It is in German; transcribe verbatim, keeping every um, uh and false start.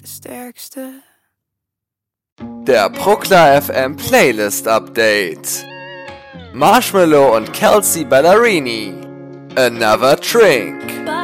der Stärkste. Der Prokla F M Playlist Update. Marshmello und Kelsea Ballerini. Another Drink.